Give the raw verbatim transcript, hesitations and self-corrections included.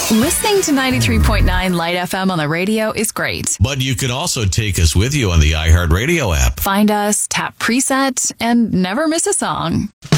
Listening to ninety-three point nine Light F M on the radio is great. But you could also take us with you on the iHeartRadio app. Find us, tap preset, and never miss a song.